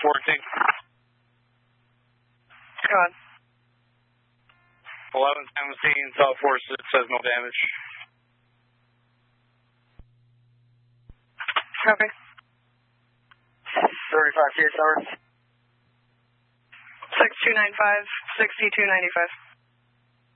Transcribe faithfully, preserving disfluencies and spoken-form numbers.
fourteen. Go on. eleven seventeen, South four six says no damage. Copy. thirty-five T S Tower. six two nine five, sixty-two ninety-five.